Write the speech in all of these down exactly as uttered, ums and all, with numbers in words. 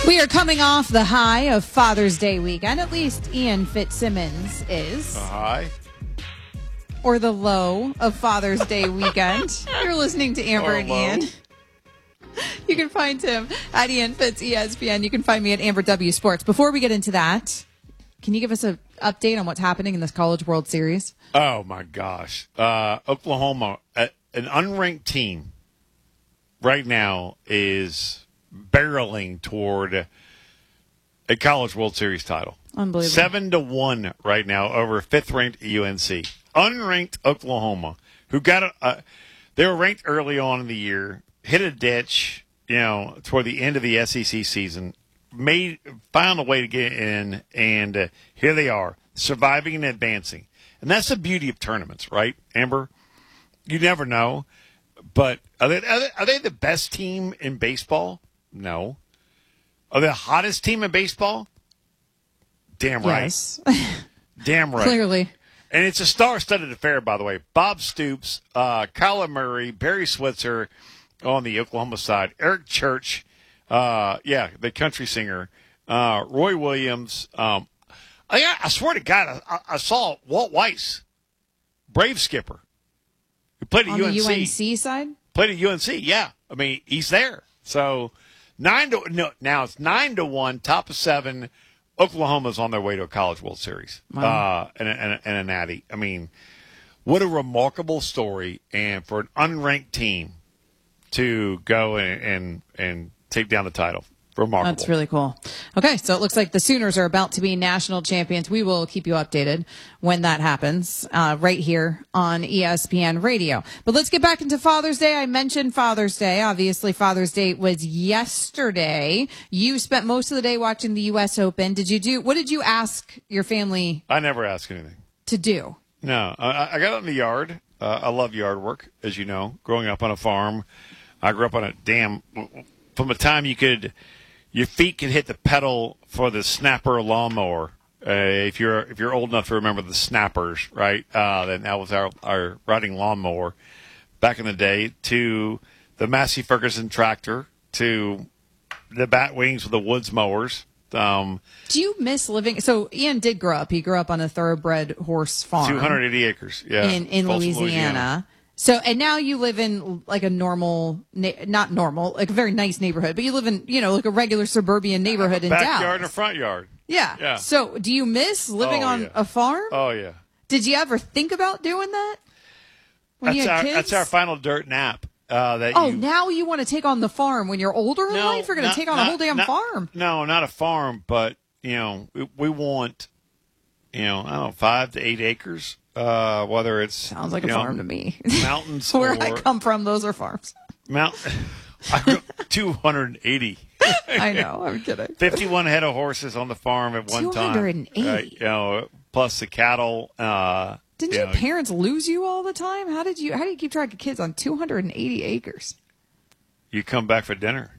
We are coming off the high of Father's Day weekend. At least Ian Fitzsimmons is. A high? Or the low of Father's Day weekend. You're listening to Amber Or and low. Ian. You can find him at Ian Fitz E S P N. You can find me at Amber W Sports. Before we get into that, can you give us an update on what's happening in this College World Series? Oh, my gosh. Uh, Oklahoma, uh, an unranked team right now is barreling toward a College World Series title. Unbelievable. Seven to one right now over fifth-ranked U N C. Unranked Oklahoma, who got a, uh, they were ranked early on in the year, hit a ditch, you know, toward the end of the S E C season, made found a way to get in, and uh, here they are, surviving and advancing. And that's the beauty of tournaments, right, Amber? You never know. But are they, are they, are they the best team in baseball? No. Are they the hottest team in baseball? Damn right. Yes. Damn right. Clearly. And it's a star-studded affair, by the way. Bob Stoops, uh, Kyler Murray, Barry Switzer on the Oklahoma side, Eric Church, uh, yeah, the country singer, uh, Roy Williams. Um, I, I swear to God, I, I saw Walt Weiss, Brave skipper, who played at On U N C. the U N C side? Played at U N C, yeah. I mean, he's there. So nine to no, now it's nine to one, top of seven. Oklahoma's on their way to a College World Series, Wow. uh, and, a, and, a, and a natty. I mean, what a remarkable story, and for an unranked team to go and and, and take down the title. Remarkable. That's really cool. Okay, so it looks like the Sooners are about to be national champions. We will keep you updated when that happens, uh, right here on E S P N Radio. But let's get back into Father's Day. I mentioned Father's Day. Obviously, Father's Day was yesterday. You spent most of the day watching the U S Open. Did you do? What did you ask your family I never ask anything. to do? No, I, I got out in the yard. Uh, I love yard work, as you know. Growing up on a farm, I grew up on a damn. From the time you could. Your feet can hit the pedal for the snapper lawnmower. Uh, if you're if you're old enough to remember the snappers, right? Uh, then that was our, our riding lawnmower back in the day. To the Massey Ferguson tractor, to the bat wings with the woods mowers. Um, Do you miss living? So Ian did grow up. He grew up on a thoroughbred horse farm. two hundred eighty acres, yeah, in in Folsom, Louisiana. Louisiana. So, and now you live in like a normal, na- not normal, like a very nice neighborhood, but you live in, you know, like a regular suburban neighborhood in Backyard Dallas. and a front yard. Yeah. Yeah. So, do you miss living Oh, on yeah. a farm? Oh yeah, Did you ever think about doing that when you that's had our kids? that's our final dirt nap. Uh, that oh, you, now you want to take on the farm when you're older in No, life? You're going not- to take on not- a whole damn not- farm. No, not a farm, but you know, we, we want, you know, I don't know, five to eight acres. Uh, whether it's Sounds like a you know, farm to me. mountains Where or I come from, those are farms. mount. I grew two hundred eighty. I know. I'm kidding. fifty-one head of horses on the farm at one time. two hundred eight. Right, you know, plus the cattle. Uh, Didn't you your know, parents lose you all the time? How did you? How do you keep track of kids on two hundred eighty acres? you come back for dinner.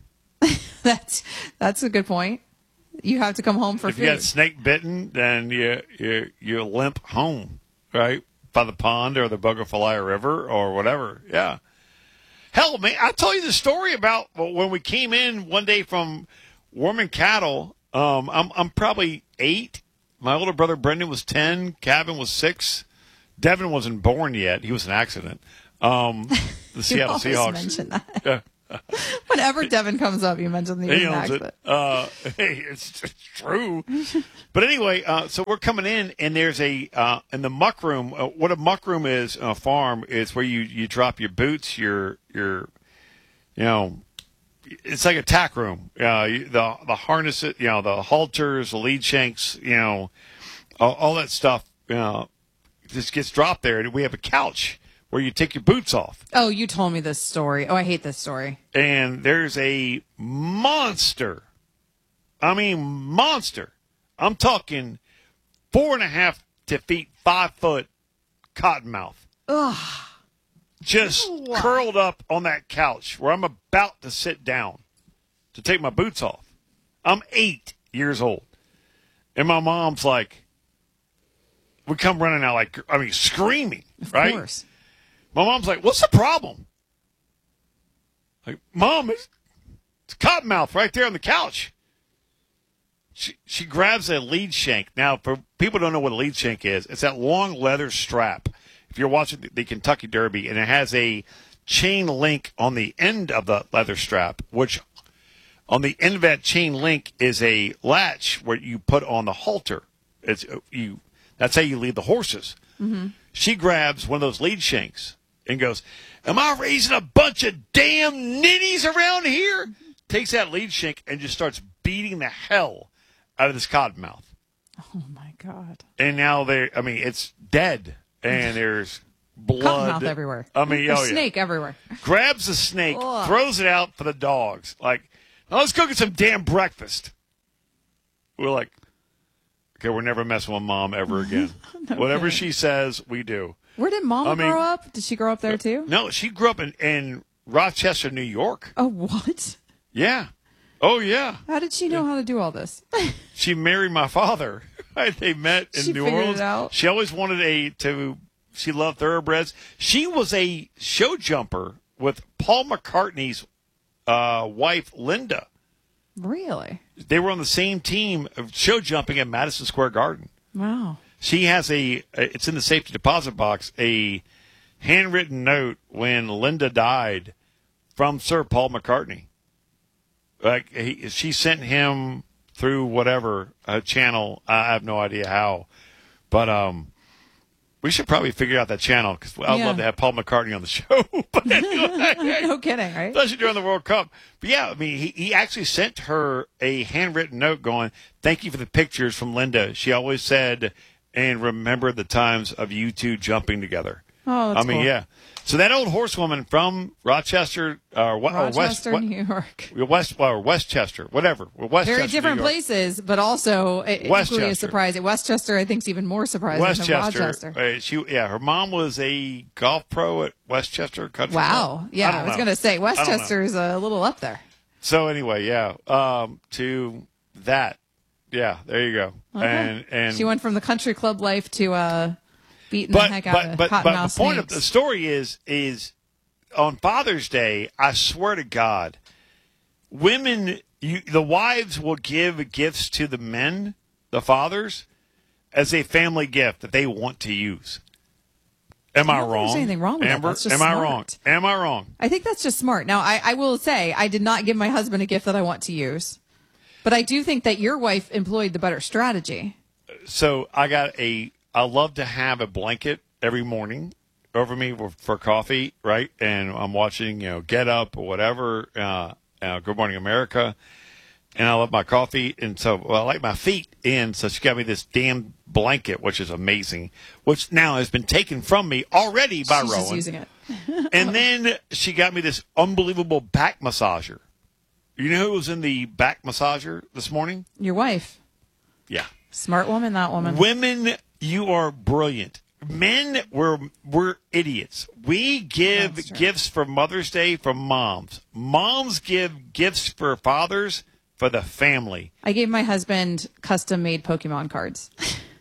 That's that's a good point. You have to come home for If food. you got snake bitten, then you you you limp home, right, by the pond or the Bogafalaya River or whatever. Yeah. Hell, man, I'll tell you the story about when we came in one day from warming cattle. Um, I'm I'm probably eight. My older brother Brendan was ten. Cabin was six. Devin wasn't born yet. He was an accident. Um, the you Seattle always Seahawks. mention that. Yeah. Whenever Devin comes up, you mention the He owns accident. it. Uh, hey, it's, it's true. But anyway, uh, so we're coming in, and there's a uh, in the muck room. Uh, what a muck room is on a farm is where you, you drop your boots, your your, you know, it's like a tack room. Uh, you, the the harnesses, you know, the halters, the lead shanks, you know, all, all that stuff. You know, just gets dropped there, and we have a couch where you take your boots off. Oh, you told me this story. Oh, I hate this story. And there's a monster. I mean, monster. I'm talking four and a half to feet, five foot cottonmouth. Ugh. Just Ew. curled up on that couch where I'm about to sit down to take my boots off. I'm eight years old. And my mom's like, we come running out like, I mean, screaming, Of right? course. My mom's like, what's the problem? Like, Mom, it's, it's Cottonmouth right there on the couch. she, she grabs a lead shank. Now, for people who don't know what a lead shank is, it's that long leather strap. If you're watching the, the Kentucky Derby, and it has a chain link on the end of the leather strap, which on the end of that chain link is a latch where you put on the halter. It's you. That's how you lead the horses. Mm-hmm. She grabs one of those lead shanks and goes, "Am I raising a bunch of damn ninnies around here?" Takes that lead shank and just starts beating the hell out of this cottonmouth. Oh, my God. And now they I mean, it's dead. And there's blood. Cottonmouth everywhere. I mean, There's oh, yeah. snake everywhere. Grabs the snake, Ugh. throws it out for the dogs. Like, now let's go get some damn breakfast. We're like, okay, we're never messing with Mom ever again. No Whatever kidding. she says, we do. Where did Mom I mean- grow up? Did she grow up there, too? No, she grew up in, in Rochester, New York. Oh, what? Yeah. Oh, yeah. How did she know how to do all this? She married my father. They met in She New figured Orleans. it out. She always wanted a to. She loved thoroughbreds. She was a show jumper with Paul McCartney's uh, wife, Linda. Really? They were on the same team of show jumping at Madison Square Garden. Wow. She has a. It's in the safety deposit box. A handwritten note when Linda died from Sir Paul McCartney. Like he, she sent him through whatever uh, channel. I have no idea how, but um, we should probably figure out that channel because I'd Yeah. love to have Paul McCartney on the show. But anyway, No kidding, right? especially during the World Cup. But yeah, I mean, he, he actually sent her a handwritten note going, "Thank you for the pictures from Linda. She always said, and remember the times of you two jumping together." Oh, that's I mean, cool. yeah. So that old horsewoman from Rochester, uh, West, Rochester, West, New York. West, or Westchester, whatever. Westchester, Very different New York. places, but also e- equally Westchester. as surprising. Westchester, I think, is even more surprising Westchester. than Rochester. Uh, she, yeah, her mom was a golf pro at Westchester Country Wow. Club. Yeah, don't I, was know. going to say I don't know. Westchester is a little up there. So anyway, yeah. Um, to that, yeah. There you go. Okay. And and She went from the country club life to uh, beating but the heck out but of but, but cottonmouth the point of snakes. the story is is on Father's Day. I swear to God, women, you, the wives will give gifts to the men, the fathers, as a family gift that they want to use. Am I, I don't think wrong? there's anything wrong with that. Amber? That's just Am I smart. wrong? Am I wrong? I think that's just smart. Now, I, I will say I did not give my husband a gift that I want to use, but I do think that your wife employed the better strategy. So I got a. I love to have a blanket every morning over me for, for coffee, right? And I'm watching, you know, Get Up or whatever. Uh, uh, Good Morning America, and I love my coffee, and so well, I like my feet in. So she got me this damn blanket, which is amazing, which now has been taken from me already by She's Rowan. just using it. And then she got me this unbelievable back massager. You know who was in the back massager this morning? Your wife. Yeah. Smart woman, that woman. Women, you are brilliant. Men, we're, we're idiots. We give That's true. gifts for Mother's Day from moms. Moms give gifts for fathers for the family. I gave my husband custom-made Pokemon cards.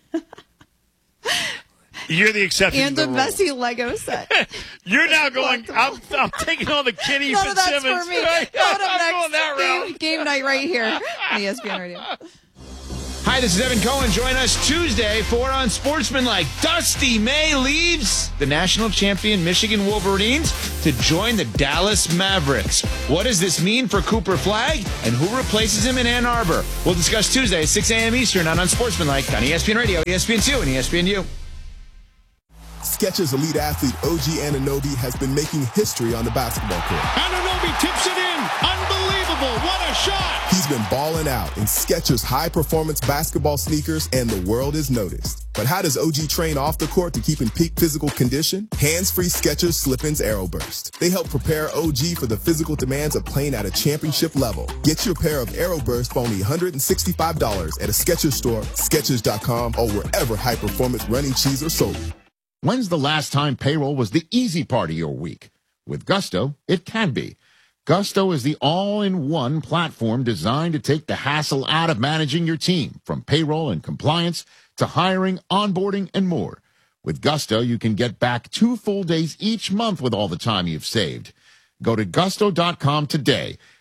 You're the exception And to the the rule. messy Lego set. You're now going, I'm, I'm taking on the Kitty None of that's Fitzsimmons. for me. Right? Coming up I'm going next, that game, route. game night right here on E S P N Radio. Hi, this is Evan Cohen. Join us Tuesday for Unsportsmanlike. Dusty May leaves the national champion Michigan Wolverines to join the Dallas Mavericks. What does this mean for Cooper Flagg and who replaces him in Ann Arbor? We'll discuss Tuesday at six a.m. Eastern on Unsportsmanlike on E S P N Radio, E S P N two, and E S P N U. Skechers elite athlete O G Anunoby has been making history on the basketball court. Anunoby tips it in. Unbelievable. What a shot. He's been balling out in Skechers high-performance basketball sneakers, and the world is noticed. But how does O G train off the court to keep in peak physical condition? Hands-free Skechers Slip-ins Aeroburst. They help prepare O G for the physical demands of playing at a championship level. Get your pair of Aeroburst for only one hundred sixty-five dollars at a Skechers store, Skechers dot com, or wherever high-performance running shoes are sold. When's the last time payroll was the easy part of your week? With Gusto, it can be. Gusto is the all-in-one platform designed to take the hassle out of managing your team, from payroll and compliance to hiring, onboarding, and more. With Gusto, you can get back two full days each month with all the time you've saved. Go to gusto dot com today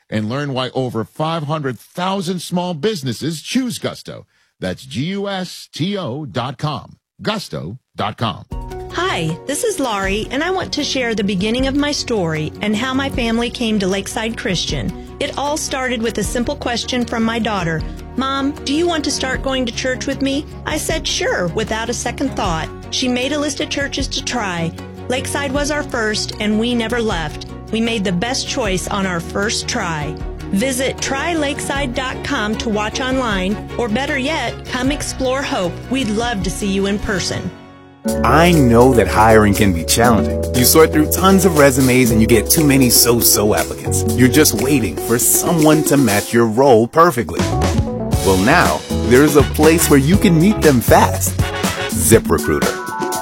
and learn why over five hundred thousand small businesses choose Gusto. That's G U S T O dot com. Gusto dot com. Hi, this is Laurie, and I want to share the beginning of my story and how my family came to Lakeside Christian. It all started with a simple question from my daughter. Mom, do you want to start going to church with me? I said sure, without a second thought. She made a list of churches to try. Lakeside was our first, and we never left. We made the best choice on our first try. Visit try lakeside dot com to watch online, or better yet, come explore Hope. We'd love to see you in person. I know that hiring can be challenging. You sort through tons of resumes and you get too many so-so applicants. You're just waiting for someone to match your role perfectly. Well, now, there's a place where you can meet them fast. ZipRecruiter.